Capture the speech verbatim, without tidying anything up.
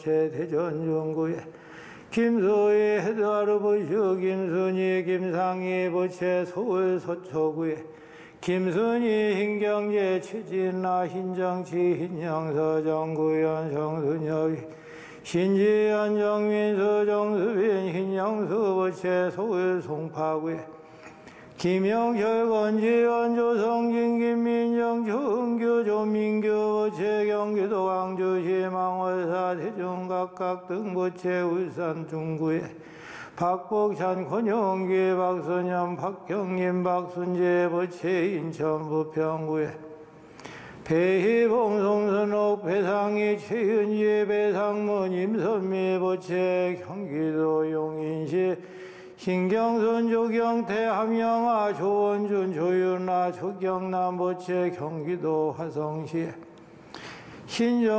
대전 중구에 김소희 헤드하르버셔 김순희 김상희 부채 서울 서초구에 김순희 흰경제 최진나 흰정치 흰영서 정구현 정순여위 신지연 정민서 정수빈 흰영수 부채 서울 송파구에 김영철 권지원 조성진 김민정 정규 조민규 부채 경기도 광주시 망월사 대전 각각 등 부채 울산 중구에 박복찬 권영기 박선영 박경림 박순재 부채 인천 부평구에 배희봉 송선옥 배상희 최은지 배상문 임선미 부채 경기도 용인시 신경순 조경태 함영아 조원준 조윤아 조경남 부채 경기도 화성시 신정